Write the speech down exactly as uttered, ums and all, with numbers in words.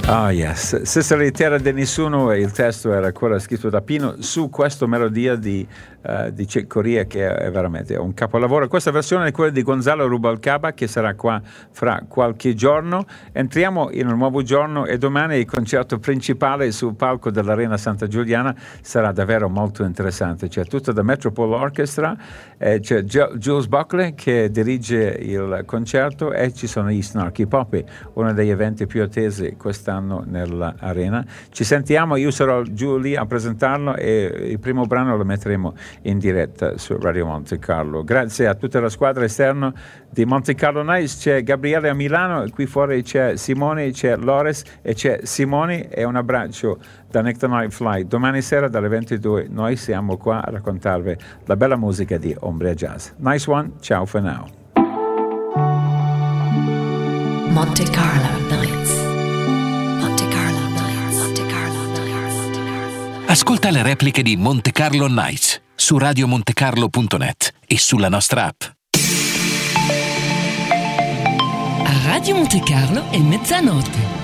Ah, oh, yes. Sicily, terra di nessuno, e il testo era ancora scritto da Pino su questa melodia di, uh, di Chick Corea, che è veramente un capolavoro. Questa versione è quella di Gonzalo Rubalcaba, che sarà qua fra qualche giorno. Entriamo in un nuovo giorno e domani il concerto principale sul palco dell'Arena Santa Giuliana sarà davvero molto interessante. C'è tutto da Metropole Orchestra, eh, c'è G- Jules Buckley che dirige il concerto e ci sono gli Snarky Puppy, uno degli eventi più attesi quest'anno nell'arena. Ci sentiamo, io sarò giù lì a presentarlo e il primo brano lo metteremo in diretta su Radio Monte Carlo. Grazie a tutta la squadra esterna di Monte Carlo Nights. C'è Gabriele a Milano, qui fuori c'è Simone, c'è Lores e c'è Simoni, e un abbraccio da Nick the Night Fly. Domani sera dalle ventidue noi siamo qua a raccontarvi la bella musica di Umbria Jazz. Nice one, ciao for now. Monte Carlo Nights. Ascolta le repliche di Monte Carlo Nights su radio monte carlo punto net e sulla nostra app. A Radio Monte Carlo è mezzanotte.